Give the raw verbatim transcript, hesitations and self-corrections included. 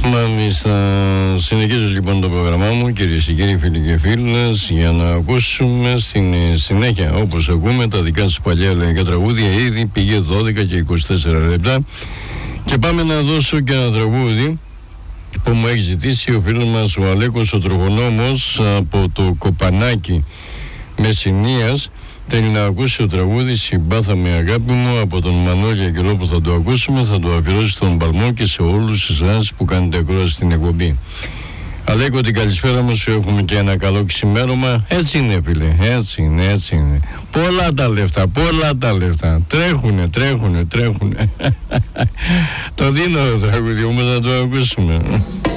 Μάλιστα, συνεχίζω λοιπόν το πρόγραμμά μου, κυρίες και κύριοι, φίλοι και φίλες, για να ακούσουμε στην συνέχεια, όπως ακούμε, τα δικά τους παλιά ελληνικά τραγούδια. Ήδη πήγε δώδεκα και είκοσι τέσσερα λεπτά και πάμε να δώσω και ένα τραγούδι που μου έχει ζητήσει ο φίλος μας ο Αλέκος ο Τροχονόμος από το Κοπανάκι Μεσσηνίας. Θέλει να ακούσει το τραγούδι «Συμπάθαμε αγάπη μου» από τον Μανώλη Αγγελό, που θα το ακούσουμε, θα το αφιερώσει στον Παλμό και σε όλους εσάς που κάνετε ακρόαση στην εκπομπή. Αλέκο, την καλησπέρα μας, σου έχουμε και ένα καλό ξημέρωμα. Έτσι είναι, φίλε, έτσι είναι, έτσι είναι. Πολλά τα λεφτά, πολλά τα λεφτά. Τρέχουνε, τρέχουνε, τρέχουνε. Το δίνω το τραγούδι όμως, θα το ακούσουμε.